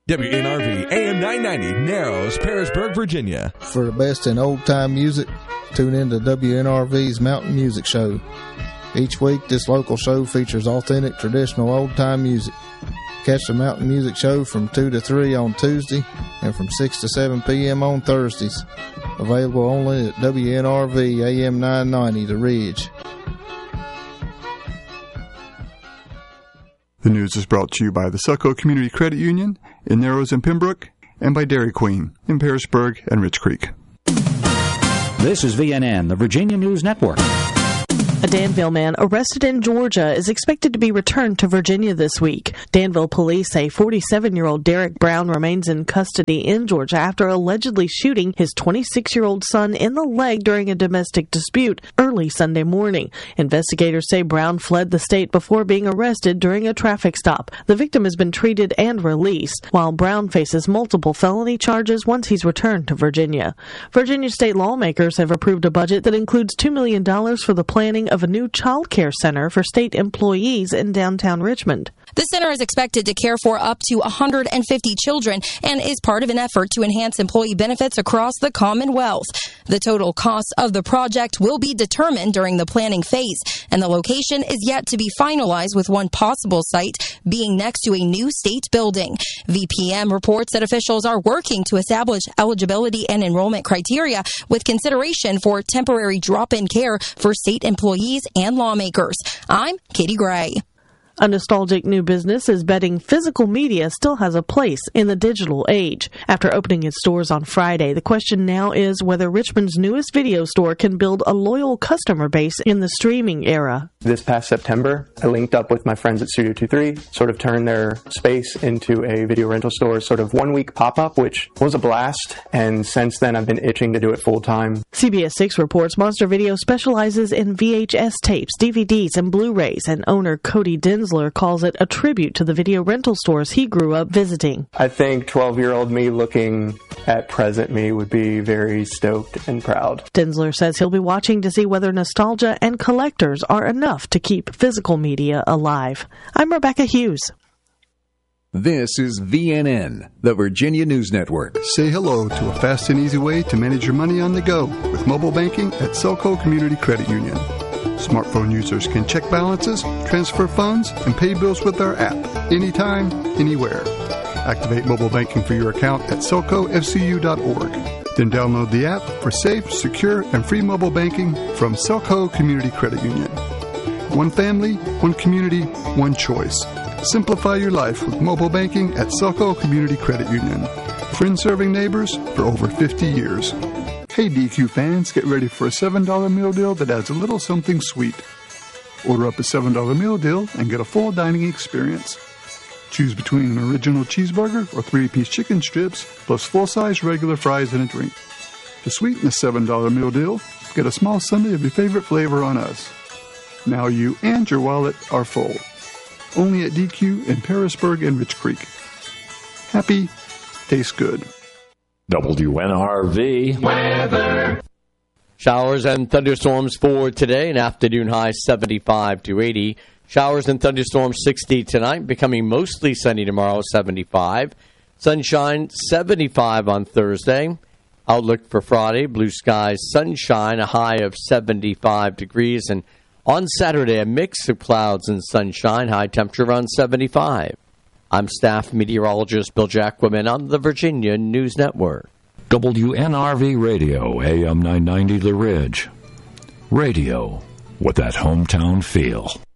WNRV AM 990, Narrows, Parisburg, Virginia. For the best in old-time music, tune in to WNRV's Mountain Music Show. Each week, this local show features authentic, traditional old-time music. Catch the Mountain Music Show from 2 to 3 on Tuesday and from 6 to 7 p.m. on Thursdays. Available only at WNRV AM 990, The Ridge. The news is brought to you by the Selco Community Credit Union in Narrows and Pembroke, and by Dairy Queen in Parisburg and Rich Creek. This is VNN, the Virginia News Network. A Danville man arrested in Georgia is expected to be returned to Virginia this week. Danville police say 47-year-old Derek Brown remains in custody in Georgia after allegedly shooting his 26-year-old son in the leg during a domestic dispute early Sunday morning. Investigators say Brown fled the state before being arrested during a traffic stop. The victim has been treated and released, while Brown faces multiple felony charges once he's returned to Virginia. Virginia state lawmakers have approved a budget that includes $2 million for the planning of a new child care center for state employees in downtown Richmond. The center is expected to care for up to 150 children and is part of an effort to enhance employee benefits across the Commonwealth. The total cost of the project will be determined during the planning phase, and the location is yet to be finalized, with one possible site being next to a new state building. VPM reports that officials are working to establish eligibility and enrollment criteria with consideration for temporary drop-in care for state employees and lawmakers. I'm Katie Gray. A nostalgic new business is betting physical media still has a place in the digital age. After opening its doors on Friday, the question now is whether Richmond's newest video store can build a loyal customer base in the streaming era. This past September, I linked up with my friends at Studio 23, sort of turned their space into a video rental store, sort of 1 week pop-up, which was a blast, and since then I've been itching to do it full-time. CBS 6 reports Monster Video specializes in VHS tapes, DVDs, and Blu-rays, and owner Cody Densler calls it a tribute to the video rental stores he grew up visiting. I think 12-year-old me looking at present me would be very stoked and proud. Densler says he'll be watching to see whether nostalgia and collectors are enough to keep physical media alive. I'm Rebecca Hughes. This is VNN, the Virginia News Network. Say hello to a fast and easy way to manage your money on the go with mobile banking at Selco Community Credit Union. Smartphone users can check balances, transfer funds, and pay bills with our app anytime, anywhere. Activate mobile banking for your account at selcofcu.org. Then download the app for safe, secure, and free mobile banking from Selco Community Credit Union. One family, one community, one choice. Simplify your life with mobile banking at Selco Community Credit Union. Friends serving neighbors for over 50 years. Hey DQ fans, get ready for a $7 meal deal that adds a little something sweet. Order up a $7 meal deal and get a full dining experience. Choose between an original cheeseburger or 3-piece chicken strips, plus full-size regular fries and a drink. To sweeten the $7 meal deal, get a small sundae of your favorite flavor on us. Now you and your wallet are full. Only at DQ in Parisburg and Rich Creek. Happy, tastes good. WNRV weather. Showers and thunderstorms for today. An afternoon high 75 to 80. Showers and thunderstorms 60 tonight, becoming mostly sunny tomorrow, 75. Sunshine 75 on Thursday. Outlook for Friday, blue skies, sunshine, a high of 75 degrees. And on Saturday, a mix of clouds and sunshine, high temperature around 75. I'm staff meteorologist Bill Jacquemin on the Virginia News Network. WNRV Radio, AM 990 The Ridge. Radio with that hometown feel.